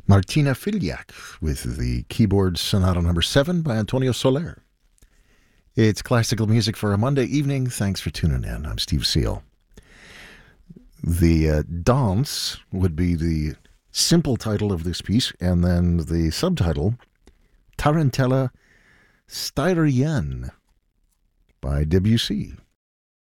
Martina Filiak with the keyboard Sonata Number 7 by Antonio Soler. It's classical music for a Monday evening. Thanks for tuning in. I'm Steve Seal. The Dance would be the simple title of this piece, and then the subtitle, Tarantella Styrienne by Debussy.